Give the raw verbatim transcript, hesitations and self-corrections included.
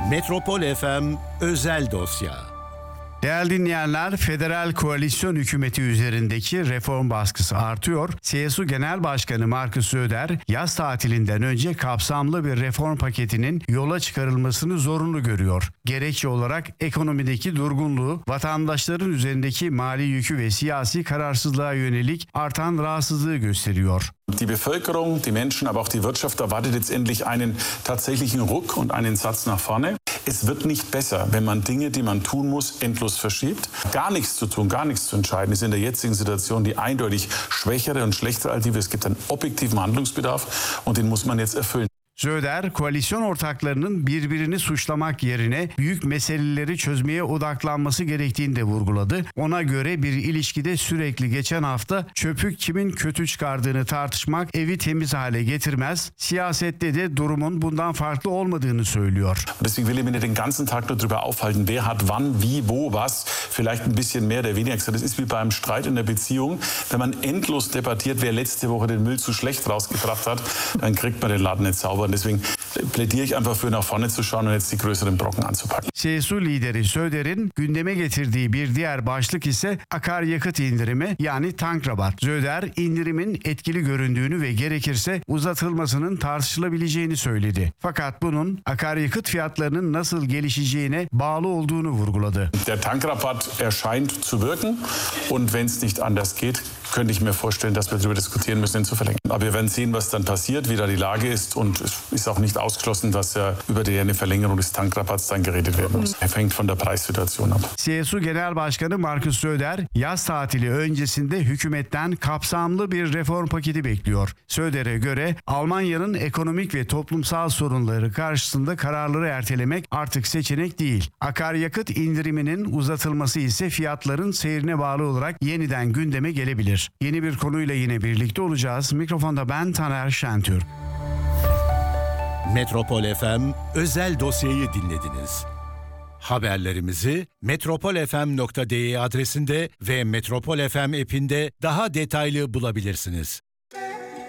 Metropol F M Özel Dosya. Değerli dinleyenler, federal koalisyon hükümeti üzerindeki reform baskısı artıyor. C S U Genel Başkanı Markus Söder, yaz tatilinden önce kapsamlı bir reform paketinin yola çıkarılmasını zorunlu görüyor. Gerekçe olarak ekonomideki durgunluğu, vatandaşların üzerindeki mali yükü ve siyasi kararsızlığa yönelik artan rahatsızlığı gösteriyor. Die Bevölkerung, die Menschen, aber auch die Wirtschaft erwartet jetzt endlich einen tatsächlichen Ruck und einen Satz nach vorne. Es wird nicht besser, wenn man Dinge, die man tun muss, endlos verschiebt. Gar nichts zu tun, gar nichts zu entscheiden, ist in der jetzigen Situation die eindeutig schwächere und schlechtere Alternative. Es gibt einen objektiven Handlungsbedarf und den muss man jetzt erfüllen. Söder, koalisyon ortaklarının birbirini suçlamak yerine büyük meseleleri çözmeye odaklanması gerektiğini de vurguladı. Ona göre bir ilişkide sürekli geçen hafta çöpü kimin kötü çıkardığını tartışmak evi temiz hale getirmez. Siyasette de durumun bundan farklı olmadığını söylüyor. Deswegen will ich mich nicht den ganzen Tag nur darüber aufhalten, wer hat wann, wie, wo, was, vielleicht ein bisschen mehr oder weniger. Das ist wie beim Streit in der Beziehung. Wenn man endlos debattiert, wer letzte Woche den Müll zu schlecht rausgebracht hat, dann kriegt man den Laden nicht sauber. Deswegen plädiere ich einfach für nach vorne zu schauen und jetzt die größeren Brocken anzupacken. C S U lideri Söder'in gündeme getirdiği bir diğer başlık ise akaryakıt indirimi, yani tank rabat. Söder, indirimin etkili göründüğünü ve gerekirse uzatılmasının tartışılabileceğini söyledi. Fakat bunun akaryakıt fiyatlarının nasıl gelişeceğine bağlı olduğunu vurguladı. Der Tankrabatt erscheint zu wirken und wenn es nicht anders geht, könnte ich mir vorstellen, dass wir darüber diskutieren müssen, ihn zu verlängern. Aber wir werden sehen, was dann passiert, wie da die Lage ist und es ist auch nicht ausgeschlossen, dass ja über die eine Verlängerung des Tankrabatts dann geredet werden muss. Er hängt von der Preissituation ab. C S U Genel Başkanı Markus Söder, yaz tatili öncesinde hükümetten kapsamlı bir reform paketi bekliyor. Söder'e göre Almanya'nın ekonomik ve toplumsal sorunları karşısında kararları ertelemek artık seçenek değil. Akaryakıt indiriminin uzatılması ise fiyatların seyrine bağlı olarak yeniden gündeme gelebilir. Yeni bir konuyla yine birlikte olacağız. Mikrofonda ben Taner Şentürk. Metropol F M Özel Dosyayı dinlediniz. Haberlerimizi metropol f m nokta d e adresinde ve Metropol F M app'inde daha detaylı bulabilirsiniz.